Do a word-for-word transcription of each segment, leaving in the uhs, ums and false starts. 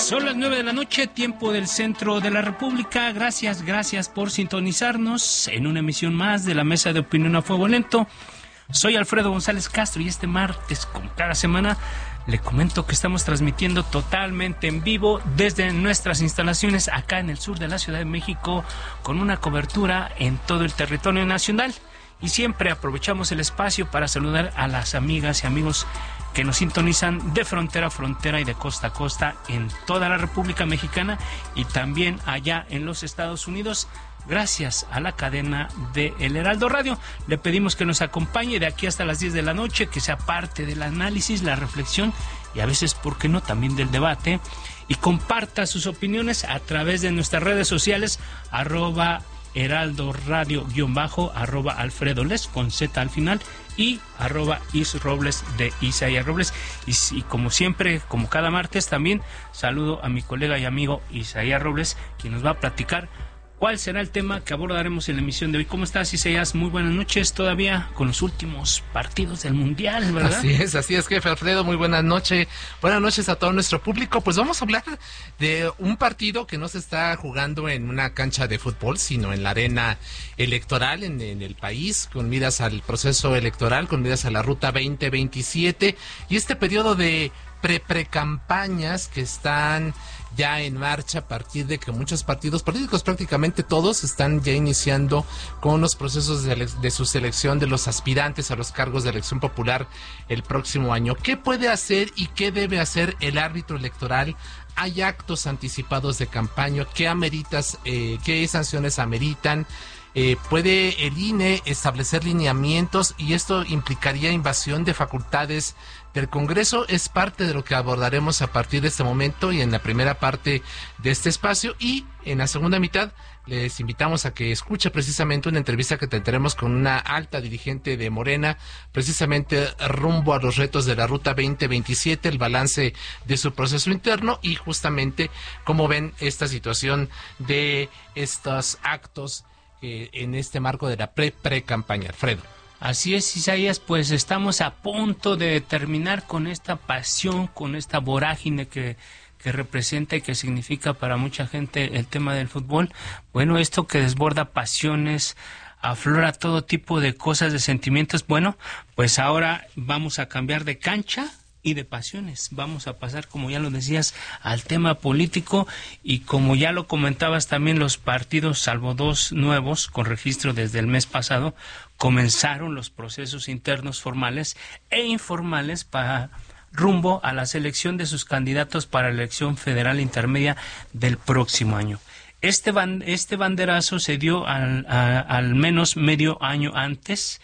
Son las nueve de la noche, tiempo del centro de la República. Gracias, gracias por sintonizarnos en una emisión más de la Mesa de Opinión a Fuego Lento. Soy Alfredo González Castro y este martes, como cada semana, le comento que estamos transmitiendo totalmente en vivo desde nuestras instalaciones acá en el sur de la Ciudad de México, con una cobertura en todo el territorio nacional. Y siempre aprovechamos el espacio para saludar a las amigas y amigos que nos sintonizan de frontera a frontera y de costa a costa en toda la República Mexicana y también allá en los Estados Unidos. Gracias a la cadena de El Heraldo Radio, le pedimos que nos acompañe de aquí hasta las diez de la noche, que sea parte del análisis, la reflexión y a veces, ¿por qué no?, también del debate, y comparta sus opiniones a través de nuestras redes sociales, arroba Heraldo Radio guión bajo, arroba Alfredo Les con Z al final y arroba Is Robles de Isaías Robles. Y, y como siempre, como cada martes, también saludo a mi colega y amigo Isaías Robles, quien nos va a platicar cuál será el tema que abordaremos en la emisión de hoy. ¿Cómo estás, Isaías? Muy buenas noches, todavía con los últimos partidos del Mundial, ¿verdad? Así es, así es, jefe Alfredo, muy buenas noches. Buenas noches a todo nuestro público. Pues vamos a hablar de un partido que no se está jugando en una cancha de fútbol, sino en la arena electoral en, en el país, con miras al proceso electoral, con miras a la ruta veinte veintisiete y este periodo de pre-pre-campañas que están ya en marcha a partir de que muchos partidos políticos, prácticamente todos, están ya iniciando con los procesos de, de su selección de los aspirantes a los cargos de elección popular el próximo año. ¿Qué puede hacer y qué debe hacer el árbitro electoral? ¿Hay actos anticipados de campaña? ¿Qué ameritas, eh, qué sanciones ameritan? Eh, ¿Puede el I N E establecer lineamientos y esto implicaría invasión de facultades del Congreso? Es parte de lo que abordaremos a partir de este momento y en la primera parte de este espacio, y en la segunda mitad les invitamos a que escuche precisamente una entrevista que tendremos con una alta dirigente de Morena, precisamente rumbo a los retos de la ruta veinte veintisiete, el balance de su proceso interno y justamente cómo ven esta situación de estos actos eh, en este marco de la pre-pre-campaña. Alfredo. Así es, Isaías, pues estamos a punto de terminar con esta pasión, con esta vorágine que, que representa y que significa para mucha gente el tema del fútbol. Bueno, esto que desborda pasiones, aflora todo tipo de cosas, de sentimientos. Bueno, pues ahora vamos a cambiar de cancha y de pasiones. Vamos a pasar, como ya lo decías, al tema político, y como ya lo comentabas también, los partidos, salvo dos nuevos con registro desde el mes pasado, comenzaron los procesos internos formales e informales para rumbo a la selección de sus candidatos para la elección federal intermedia del próximo año. Este, ban, este banderazo se dio al, a, al menos medio año antes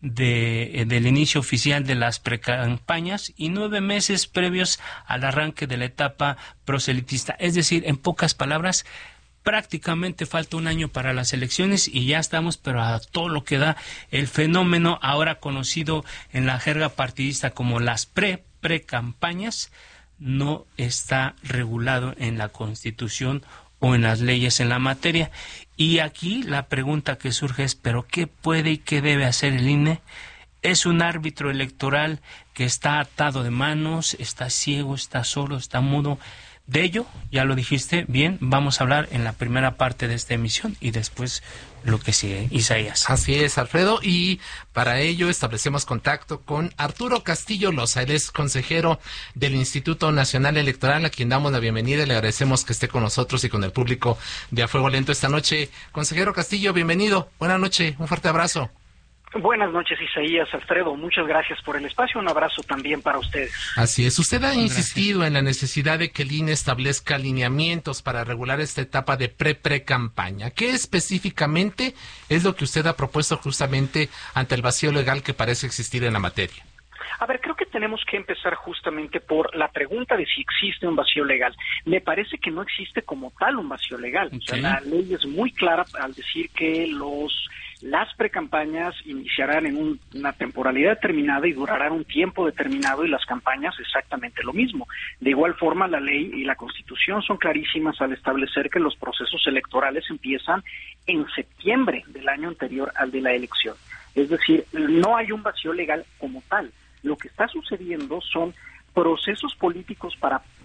de, del inicio oficial de las precampañas y nueve meses previos al arranque de la etapa proselitista. Es decir, en pocas palabras, prácticamente falta un año para las elecciones y ya estamos, pero a todo lo que da. El fenómeno ahora conocido en la jerga partidista como las pre-pre-campañas no está regulado en la Constitución o en las leyes en la materia. Y aquí la pregunta que surge es, ¿pero qué puede y qué debe hacer el I N E? Es un árbitro electoral que está atado de manos, está ciego, está solo, está mudo. De ello, ya lo dijiste bien, vamos a hablar en la primera parte de esta emisión y después lo que sigue, Isaías. Así es, Alfredo, y para ello establecemos contacto con Arturo Castillo Loza. Él es consejero del Instituto Nacional Electoral, a quien damos la bienvenida y le agradecemos que esté con nosotros y con el público de A Fuego Lento esta noche. Consejero Castillo, bienvenido, buenas noches, un fuerte abrazo. Buenas noches, Isaías, Alfredo, muchas gracias por el espacio, un abrazo también para ustedes. Así es, usted ha Gracias. insistido en la necesidad de que el I N E establezca lineamientos para regular esta etapa de pre-pre-campaña. ¿Qué específicamente es lo que usted ha propuesto justamente ante el vacío legal que parece existir en la materia? A ver, creo que tenemos que empezar justamente por la pregunta de si existe un vacío legal. Me parece que no existe como tal un vacío legal. Okay. O sea, la ley es muy clara al decir que los las precampañas iniciarán en un, una temporalidad determinada y durarán un tiempo determinado, y las campañas exactamente lo mismo. De igual forma, la ley y la Constitución son clarísimas al establecer que los procesos electorales empiezan en septiembre del año anterior al de la elección. Es decir, no hay un vacío legal como tal. Lo que está sucediendo son procesos políticos para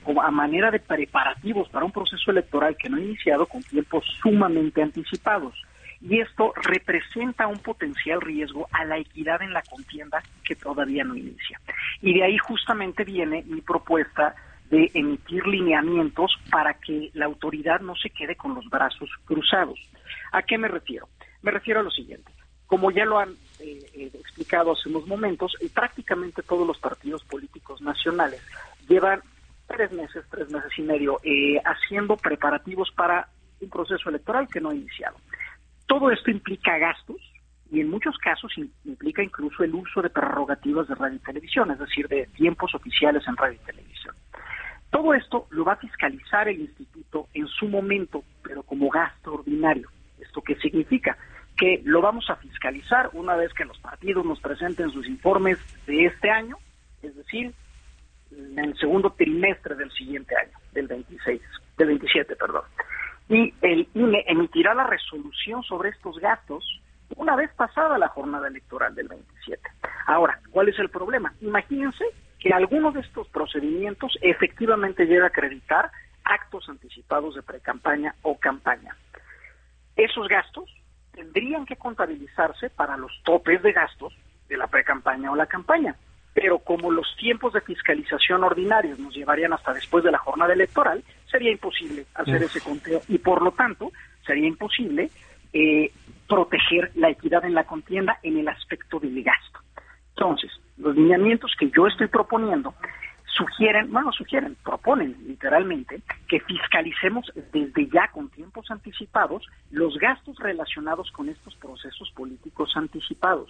como a manera de preparativos para un proceso electoral que no ha iniciado con tiempos sumamente anticipados. Y esto representa un potencial riesgo a la equidad en la contienda que todavía no inicia. Y de ahí justamente viene mi propuesta de emitir lineamientos para que la autoridad no se quede con los brazos cruzados. ¿A qué me refiero? Me refiero a lo siguiente. Como ya lo han eh, eh, explicado hace unos momentos, eh, prácticamente todos los partidos políticos nacionales llevan tres meses, tres meses y medio eh, haciendo preparativos para un proceso electoral que no ha iniciado. Todo esto implica gastos y en muchos casos implica incluso el uso de prerrogativas de radio y televisión, es decir, de tiempos oficiales en radio y televisión. Todo esto lo va a fiscalizar el instituto en su momento, pero como gasto ordinario. ¿Esto qué significa? Que lo vamos a fiscalizar una vez que los partidos nos presenten sus informes de este año, es decir, en el segundo trimestre del siguiente año, del veintiséis, del veintisiete, perdón. Y el I N E emitirá la resolución sobre estos gastos una vez pasada la jornada electoral del veintisiete. Ahora, ¿cuál es el problema? Imagínense que alguno de estos procedimientos efectivamente llega a acreditar actos anticipados de precampaña o campaña. Esos gastos tendrían que contabilizarse para los topes de gastos de la precampaña o la campaña. Pero como los tiempos de fiscalización ordinarios nos llevarían hasta después de la jornada electoral, sería imposible hacer ese conteo y por lo tanto sería imposible eh, proteger la equidad en la contienda en el aspecto del gasto. Entonces, los lineamientos que yo estoy proponiendo sugieren, bueno, sugieren, proponen literalmente que fiscalicemos desde ya con tiempos anticipados los gastos relacionados con estos procesos políticos anticipados.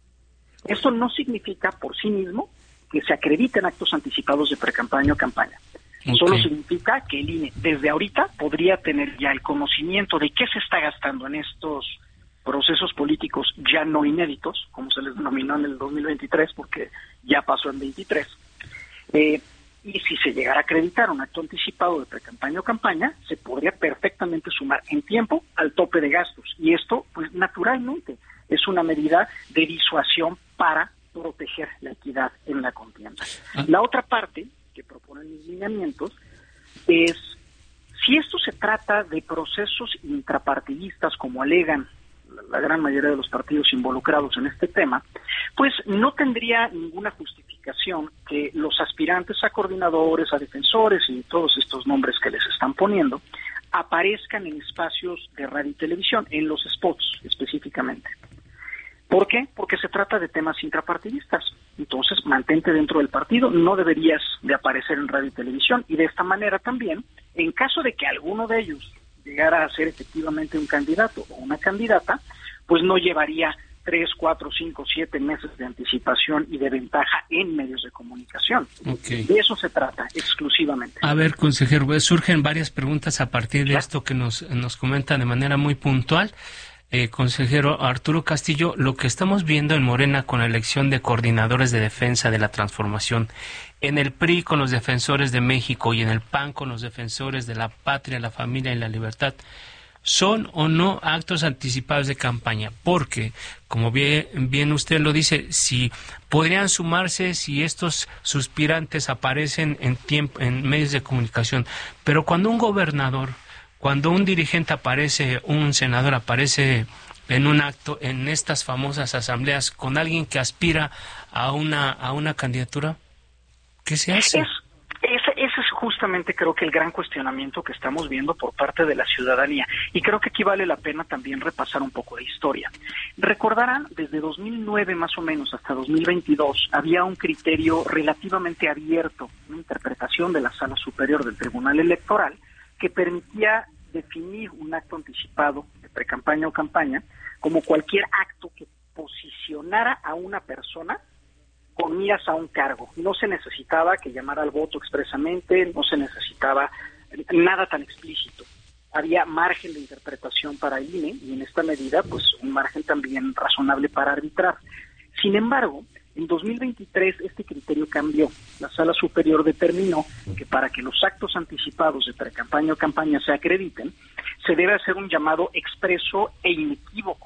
Esto no significa por sí mismo que se acrediten actos anticipados de precampaña o campaña. Okay. Solo significa que el I N E desde ahorita podría tener ya el conocimiento de qué se está gastando en estos procesos políticos ya no inéditos, como se les denominó en el dos mil veintitrés, porque ya pasó en veintitrés. Eh, y si se llegara a acreditar un acto anticipado de precampaña o campaña, se podría perfectamente sumar en tiempo al tope de gastos. Y esto, pues naturalmente, es una medida de disuasión para proteger la equidad en la contienda. Ah. La otra parte que proponen mis lineamientos es, si esto se trata de procesos intrapartidistas, como alegan la gran mayoría de los partidos involucrados en este tema, pues no tendría ninguna justificación que los aspirantes a coordinadores, a defensores y todos estos nombres que les están poniendo aparezcan en espacios de radio y televisión, en los spots específicamente. ¿Por qué? Porque se trata de temas intrapartidistas. Entonces, mantente dentro del partido, no deberías de aparecer en radio y televisión. Y de esta manera también, en caso de que alguno de ellos llegara a ser efectivamente un candidato o una candidata, pues no llevaría tres, cuatro, cinco, siete meses de anticipación y de ventaja en medios de comunicación. Okay. De eso se trata exclusivamente. A ver, consejero, pues surgen varias preguntas a partir de ¿Ya? esto que nos, nos comenta de manera muy puntual. Eh, consejero Arturo Castillo, lo que estamos viendo en Morena con la elección de coordinadores de defensa de la transformación, en el P R I con los defensores de México y en el P A N con los defensores de la patria, la familia y la libertad, ¿son o no actos anticipados de campaña? Porque, como bien, bien usted lo dice, si podrían sumarse si estos suspirantes aparecen en tiempo, en medios de comunicación, pero cuando un gobernador, cuando un dirigente aparece, un senador aparece en un acto, en estas famosas asambleas, con alguien que aspira a una a una candidatura, ¿qué se hace? Es, ese, ese es justamente, creo que el gran cuestionamiento que estamos viendo por parte de la ciudadanía. Y creo que aquí vale la pena también repasar un poco de historia. Recordarán, desde dos mil nueve más o menos hasta dos mil veintidós, había un criterio relativamente abierto, una interpretación de la Sala Superior del Tribunal Electoral, que permitía definir un acto anticipado de precampaña o campaña como cualquier acto que posicionara a una persona con miras a un cargo. No se necesitaba que llamara al voto expresamente, no se necesitaba nada tan explícito. Había margen de interpretación para el I N E y en esta medida, pues, un margen también razonable para arbitrar. Sin embargo, en dos mil veintitrés este criterio cambió. La Sala Superior determinó que para que los actos anticipados de precampaña o campaña se acrediten, se debe hacer un llamado expreso e inequívoco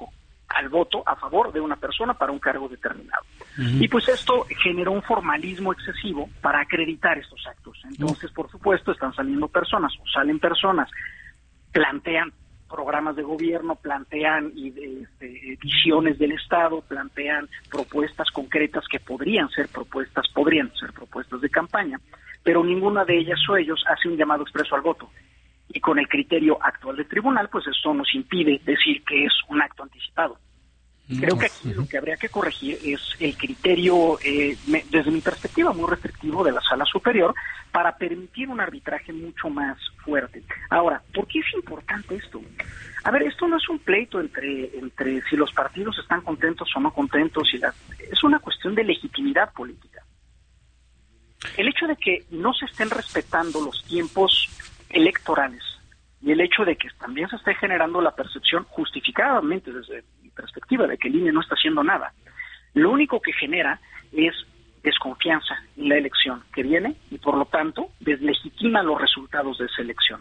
al voto a favor de una persona para un cargo determinado. Uh-huh. Y pues esto generó un formalismo excesivo para acreditar estos actos. Entonces, uh-huh. por supuesto, están saliendo personas o salen personas, plantean programas de gobierno, plantean este, visiones del Estado, plantean propuestas concretas que podrían ser propuestas, podrían ser propuestas de campaña, pero ninguna de ellas o ellos hace un llamado expreso al voto. Y con el criterio actual del tribunal, pues eso nos impide decir que es un acto anticipado. Creo que aquí lo que habría que corregir es el criterio, eh, me, desde mi perspectiva, muy restrictivo de la Sala Superior para permitir un arbitraje mucho más fuerte. Ahora, ¿por qué es importante esto? A ver, esto no es un pleito entre, entre si los partidos están contentos o no contentos, y la, es una cuestión de legitimidad política. El hecho de que no se estén respetando los tiempos electorales y el hecho de que también se esté generando la percepción justificadamente desde mi perspectiva de que el I N E no está haciendo nada, lo único que genera es desconfianza en la elección que viene y por lo tanto deslegitima los resultados de esa elección,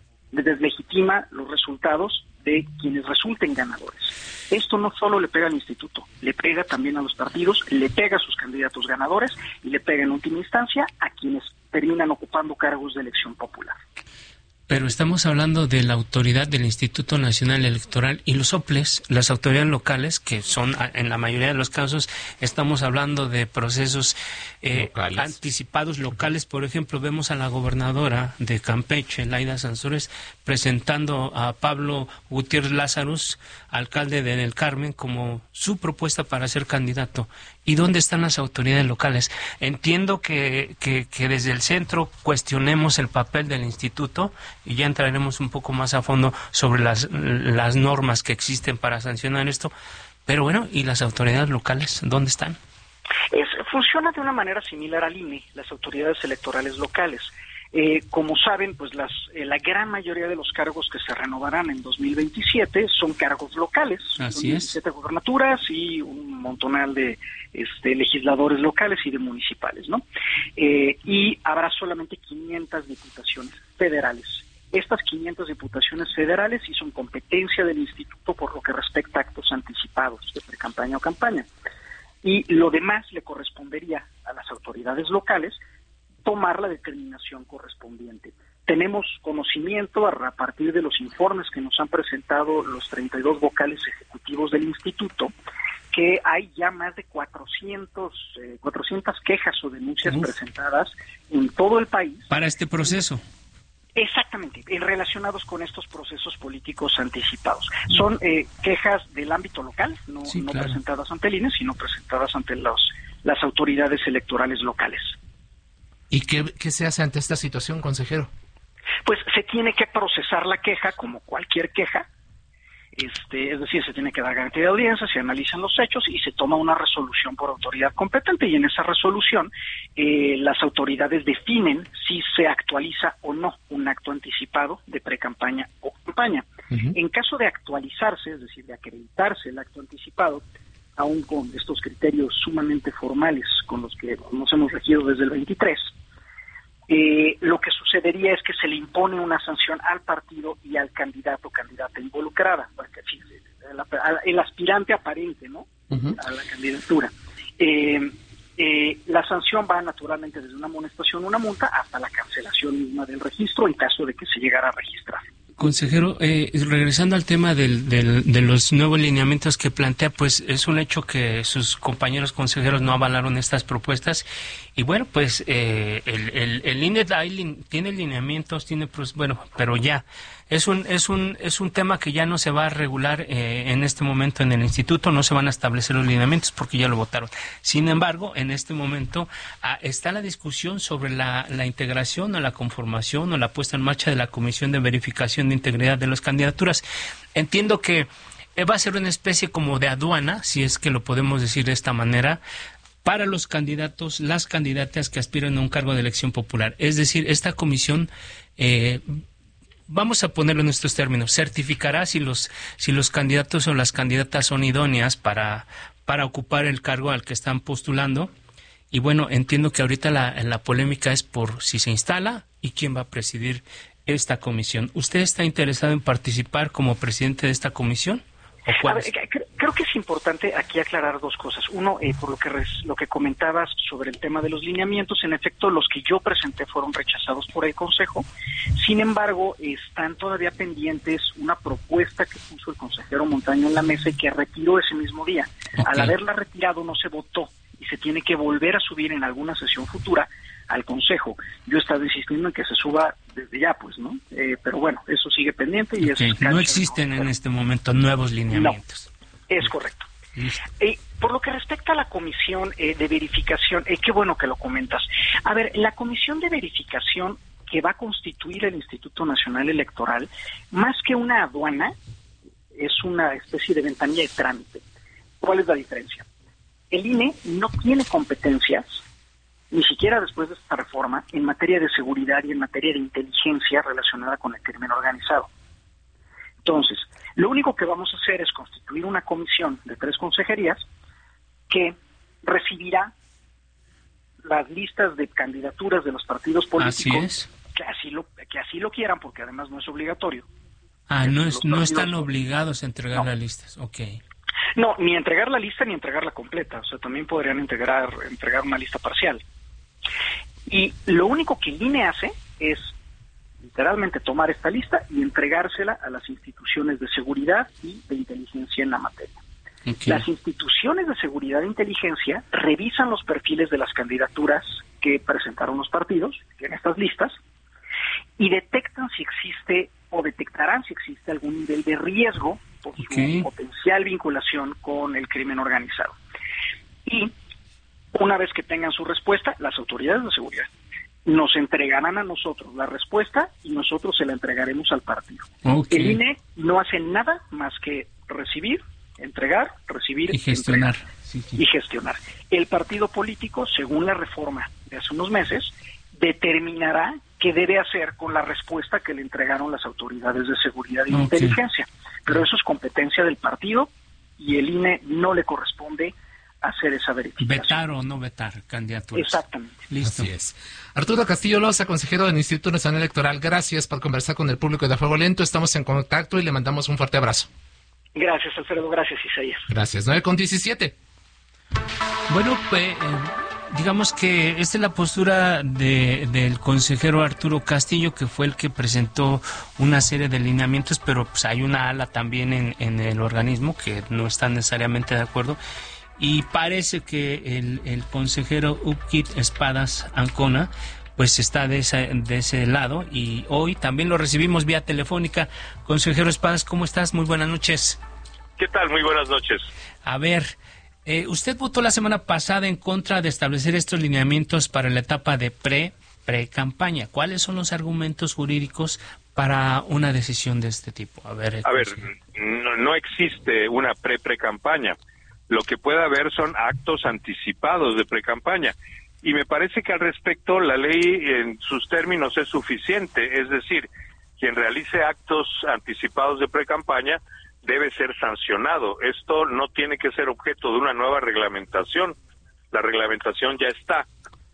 deslegitima los resultados de quienes resulten ganadores. Esto no solo le pega al instituto, le pega también a los partidos, le pega a sus candidatos ganadores y le pega en última instancia a quienes terminan ocupando cargos de elección popular. Pero estamos hablando de la autoridad del Instituto Nacional Electoral y los O P L E S, las autoridades locales, que son, en la mayoría de los casos, estamos hablando de procesos eh, locales. anticipados locales. Por ejemplo, vemos a la gobernadora de Campeche, Laida Sansores, presentando a Pablo Gutiérrez Lazarus, alcalde de El Carmen, como su propuesta para ser candidato. ¿Y dónde están las autoridades locales? Entiendo que, que, que desde el centro cuestionemos el papel del instituto y ya entraremos un poco más a fondo sobre las, las normas que existen para sancionar esto. Pero bueno, ¿y las autoridades locales dónde están? Es, funciona de una manera similar al I N E, las autoridades electorales locales. Eh, como saben, pues las eh, la gran mayoría de los cargos que se renovarán en dos mil veintisiete son cargos locales. Así es. Siete gubernaturas y un montonal de este, legisladores locales y de municipales, ¿no? Eh, y habrá solamente quinientas diputaciones federales. Estas quinientas diputaciones federales sí son competencia del instituto por lo que respecta a actos anticipados de pre-campaña o campaña. Y lo demás le correspondería a las autoridades locales tomar la determinación correspondiente. Tenemos conocimiento a partir de los informes que nos han presentado los treinta y dos vocales ejecutivos del instituto, que hay ya más de cuatrocientos, eh, cuatrocientas quejas o denuncias Uf. presentadas en todo el país. Para este proceso. Exactamente, relacionados con estos procesos políticos anticipados. Son eh, quejas del ámbito local, no, sí, no claro. presentadas ante el I N E, sino presentadas ante los, las autoridades electorales locales. ¿Y qué, qué se hace ante esta situación, consejero? Pues se tiene que procesar la queja como cualquier queja, este, es decir, se tiene que dar garantía de audiencia, se analizan los hechos y se toma una resolución por autoridad competente y en esa resolución eh, las autoridades definen si se actualiza o no un acto anticipado de pre-campaña o campaña. Uh-huh. En caso de actualizarse, es decir, de acreditarse el acto anticipado, aún con estos criterios sumamente formales con los que nos hemos regido desde el veintitrés, Eh, lo que sucedería es que se le impone una sanción al partido y al candidato o candidata involucrada, porque fíjese, el, el aspirante aparente, ¿no? Uh-huh. A la candidatura. Eh, eh, la sanción va naturalmente desde una amonestación, una multa, hasta la cancelación misma del registro en caso de que se llegara a registrar. Consejero, eh, regresando al tema del, del, de los nuevos lineamientos que plantea, pues es un hecho que sus compañeros consejeros no avalaron estas propuestas y bueno, pues eh, el, el, el I N E tiene lineamientos, tiene, pues, bueno, pero ya es un es un es un tema que ya no se va a regular eh, en este momento en el instituto, no se van a establecer los lineamientos porque ya lo votaron. Sin embargo, en este momento ah, está la discusión sobre la, la integración o la conformación o la puesta en marcha de la Comisión de Verificación de Integridad de las Candidaturas. Entiendo que va a ser una especie como de aduana, si es que lo podemos decir de esta manera, para los candidatos, las candidatas que aspiran a un cargo de elección popular. Es decir, esta comisión, eh, vamos a ponerlo en estos términos, certificará si los si los candidatos o las candidatas son idóneas para, para ocupar el cargo al que están postulando. Y bueno, entiendo que ahorita la, la polémica es por si se instala y quién va a presidir esta comisión. ¿Usted está interesado en participar como presidente de esta comisión? ¿O cuál? A ver, creo que es importante aquí aclarar dos cosas. Uno, eh, por lo que res, lo que comentabas sobre el tema de los lineamientos, en efecto, los que yo presenté fueron rechazados por el Consejo. Sin embargo, están todavía pendientes una propuesta que puso el consejero Montaño en la mesa y que retiró ese mismo día. Okay. Al haberla retirado no se votó y se tiene que volver a subir en alguna sesión futura al Consejo. Yo he estado insistiendo en que se suba desde ya, pues, ¿no? Eh, pero bueno, eso sigue pendiente y okay. eso... No existen no, en este momento nuevos lineamientos. No, es correcto. Eh, por lo que respecta a la comisión eh, de verificación, eh, qué bueno que lo comentas. A ver, la comisión de verificación que va a constituir el Instituto Nacional Electoral, más que una aduana, es una especie de ventanilla de trámite. ¿Cuál es la diferencia? El I N E no tiene competencias, ni siquiera después de esta reforma, en materia de seguridad y en materia de inteligencia relacionada con el crimen organizado. Entonces, lo único que vamos a hacer es constituir una comisión de tres consejerías que recibirá las listas de candidaturas de los partidos políticos así es. que así lo que así lo quieran, porque además no es obligatorio. Ah, no es no están obligados a entregar no. las listas. Okay. No, ni entregar la lista ni entregarla completa, o sea, también podrían entregar entregar una lista parcial. Y lo único que el I N E hace es literalmente tomar esta lista y entregársela a las instituciones de seguridad y de inteligencia en la materia. Okay. Las instituciones de seguridad e inteligencia revisan los perfiles de las candidaturas que presentaron los partidos en estas listas y detectan si existe o detectarán si existe algún nivel de riesgo por okay. su potencial vinculación con el crimen organizado. Y una vez que tengan su respuesta, las autoridades de seguridad nos entregarán a nosotros la respuesta y nosotros se la entregaremos al partido. Okay. El I N E no hace nada más que recibir, entregar, recibir y gestionar. Sí, sí. Y gestionar. El partido político, según la reforma de hace unos meses, determinará qué debe hacer con la respuesta que le entregaron las autoridades de seguridad y okay. inteligencia. Pero eso es competencia del partido y el I N E no le corresponde hacer esa verificación. Vetar o no vetar candidaturas. Exactamente. Listo. Así es. Arturo Castillo Loza, consejero del Instituto Nacional Electoral, gracias por conversar con el público de A Fuego Lento. Estamos en contacto y le mandamos un fuerte abrazo. Gracias, Alfredo. Gracias, Isaías. Gracias. nueve con diecisiete. Bueno, pues, eh, digamos que esta es la postura de, del consejero Arturo Castillo, que fue el que presentó una serie de lineamientos, pero pues hay una ala también en, en el organismo que no está necesariamente de acuerdo. Y parece que el, el consejero Upkit Espadas Ancona pues está de ese, de ese lado y hoy también lo recibimos vía telefónica. Consejero Espadas, ¿cómo estás? Muy buenas noches. ¿Qué tal? Muy buenas noches. A ver, eh, usted votó la semana pasada en contra de establecer estos lineamientos para la etapa de pre, pre-campaña. ¿Cuáles son los argumentos jurídicos para una decisión de este tipo? A ver, A ver no, no existe una pre-pre-campaña. Lo que puede haber son actos anticipados de pre-campaña. Y me parece que al respecto la ley en sus términos es suficiente. Es decir, quien realice actos anticipados de pre-campaña debe ser sancionado. Esto no tiene que ser objeto de una nueva reglamentación. La reglamentación ya está.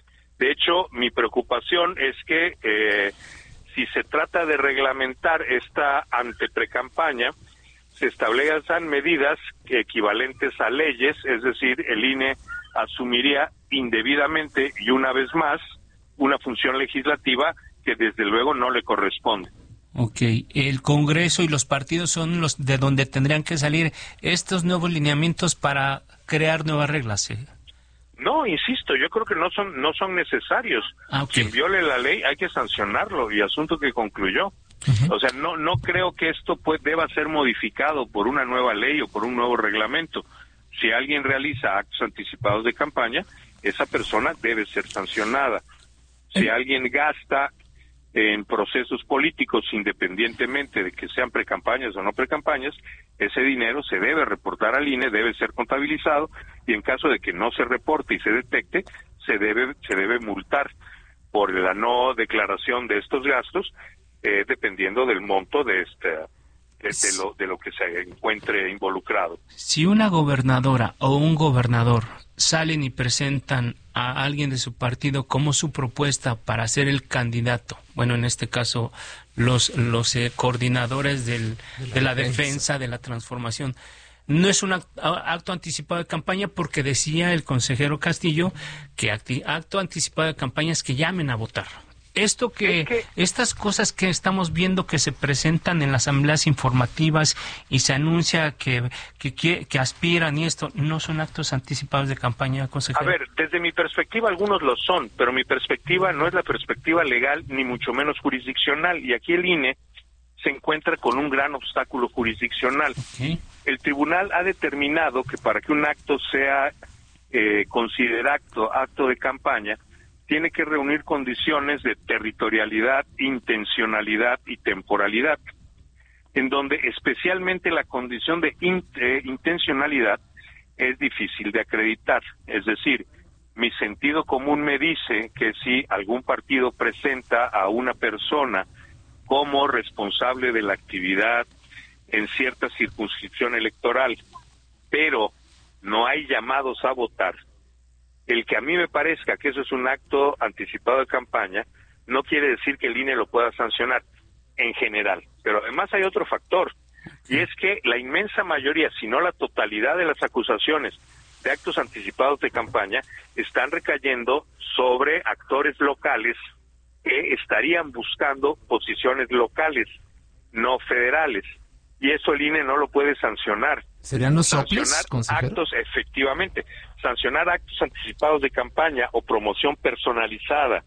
De hecho, mi preocupación es que eh, si se trata de reglamentar esta ante-pre-campaña, se establezcan medidas que equivalentes a leyes, es decir, el I N E asumiría indebidamente y una vez más una función legislativa que desde luego no le corresponde. Ok, el Congreso y los partidos son los de donde tendrían que salir estos nuevos lineamientos para crear nuevas reglas. ¿eh? No, insisto, yo creo que no son no son necesarios. Ah, okay. Quien viole la ley hay que sancionarlo y asunto que concluyó. Uh-huh. O sea, no no creo que esto pues, deba ser modificado por una nueva ley o por un nuevo reglamento. Si alguien realiza actos anticipados de campaña, esa persona debe ser sancionada. Si uh-huh. alguien gasta en procesos políticos, independientemente de que sean precampañas o no precampañas, ese dinero se debe reportar al I N E, debe ser contabilizado y en caso de que no se reporte y se detecte, se debe se debe multar por la no declaración de estos gastos. Eh, dependiendo del monto de este de, de lo de lo que se encuentre involucrado. Si una gobernadora o un gobernador salen y presentan a alguien de su partido como su propuesta para ser el candidato, bueno, en este caso los los eh, coordinadores del, de la, de la defensa. defensa de la transformación, no es un acto, acto anticipado de campaña porque decía el consejero Castillo que acti, acto anticipado de campaña es que llamen a votar. Esto que, que, estas cosas que estamos viendo que se presentan en las asambleas informativas y se anuncia que, que, que, que aspiran y esto, ¿no son actos anticipados de campaña, consejero? A ver, desde mi perspectiva algunos lo son, pero mi perspectiva no es la perspectiva legal ni mucho menos jurisdiccional, y aquí el I N E se encuentra con un gran obstáculo jurisdiccional. Okay. El tribunal ha determinado que para que un acto sea eh, considerado acto de campaña, tiene que reunir condiciones de territorialidad, intencionalidad y temporalidad, en donde especialmente la condición de in, eh, intencionalidad es difícil de acreditar. Es decir, mi sentido común me dice que si algún partido presenta a una persona como responsable de la actividad en cierta circunscripción electoral, pero no hay llamados a votar, el que a mí me parezca que eso es un acto anticipado de campaña, no quiere decir que el I N E lo pueda sancionar en general. Pero además hay otro factor, y es que la inmensa mayoría, si no la totalidad de las acusaciones de actos anticipados de campaña, están recayendo sobre actores locales que estarían buscando posiciones locales, no federales. Y eso el I N E no lo puede sancionar. ¿Serían los soplis, sancionar actos, efectivamente, sancionar actos anticipados de campaña o promoción personalizada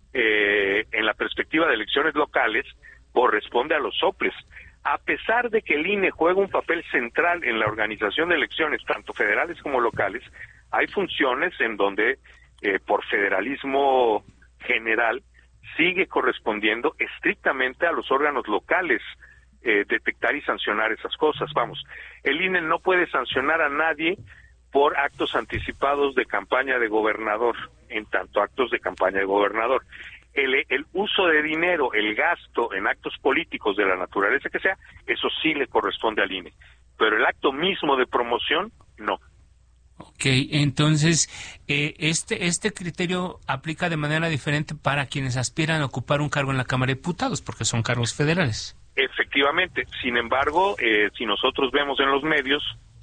eh, en la perspectiva de elecciones locales corresponde a los soples. A pesar de que el I N E juega un papel central en la organización de elecciones, tanto federales como locales, hay funciones en donde, eh, por federalismo general, sigue correspondiendo estrictamente a los órganos locales eh, detectar y sancionar esas cosas. Vamos, el I N E no puede sancionar a nadie por actos anticipados de campaña de gobernador, en tanto actos de campaña de gobernador. El, el uso de dinero, el gasto en actos políticos de la naturaleza que sea, eso sí le corresponde al I N E. Pero el acto mismo de promoción, no. Ok, entonces, eh, este este criterio aplica de manera diferente para quienes aspiran a ocupar un cargo en la Cámara de Diputados, porque son cargos federales. Efectivamente. Sin embargo, eh, si nosotros vemos en los medios,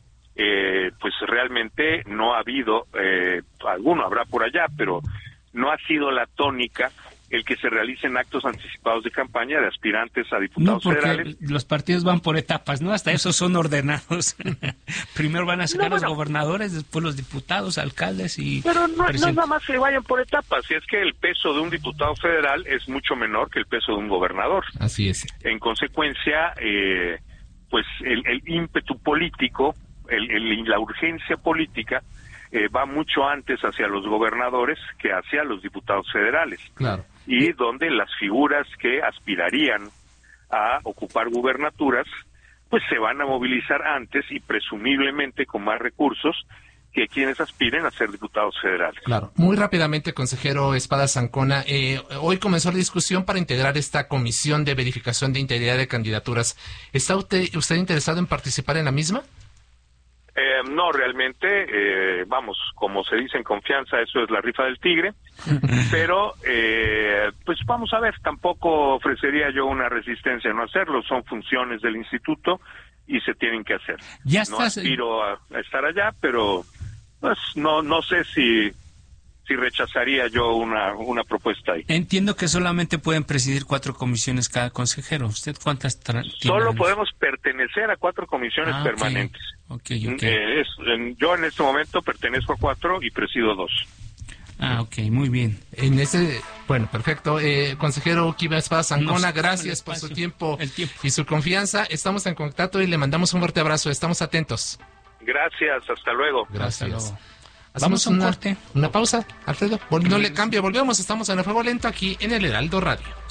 eh, pues realmente no ha habido, eh, alguno habrá por allá, pero no ha sido la tónica el que se realicen actos anticipados de campaña de aspirantes a diputados no, porque federales. Los partidos van por etapas, ¿no? Hasta esos son ordenados. Primero van a sacar no, bueno, los gobernadores, después los diputados, alcaldes y... Pero no, no nada más se vayan por etapas. Si es que el peso de un diputado federal es mucho menor que el peso de un gobernador. Así es. En consecuencia, eh, pues el, el ímpetu político, el, el, la urgencia política, eh, va mucho antes hacia los gobernadores que hacia los diputados federales. Claro. Y donde las figuras que aspirarían a ocupar gubernaturas, pues se van a movilizar antes y presumiblemente con más recursos que quienes aspiren a ser diputados federales. Claro. Muy rápidamente, consejero Espadas Ancona, eh, hoy comenzó la discusión para integrar esta comisión de verificación de integridad de candidaturas. ¿Está usted, usted interesado en participar en la misma? Eh, no, realmente, eh, vamos, como se dice en confianza, eso es la rifa del tigre, pero eh, pues vamos a ver, tampoco ofrecería yo una resistencia a no hacerlo, son funciones del instituto y se tienen que hacer. Ya no estás... aspiro a, a estar allá, pero pues no no sé si si rechazaría yo una una propuesta ahí. Entiendo que solamente pueden presidir cuatro comisiones cada consejero. ¿Usted cuántas tiene? Solo podemos pertenecer a cuatro comisiones ah, permanentes. Okay. Okay, okay. Eh, es, en, yo en este momento pertenezco a cuatro y presido dos. Ah, ok, muy bien. En ese, bueno, perfecto. Eh, consejero Kiva Espadas Ancona, gracias por su tiempo, tiempo y su confianza. Estamos en contacto y le mandamos un fuerte abrazo. Estamos atentos. Gracias, hasta luego. Gracias. Hasta luego. Vamos a un una, corte. Una pausa, Alfredo. No le cambie, volvemos. Estamos en el Fuego Lento aquí en el Heraldo Radio.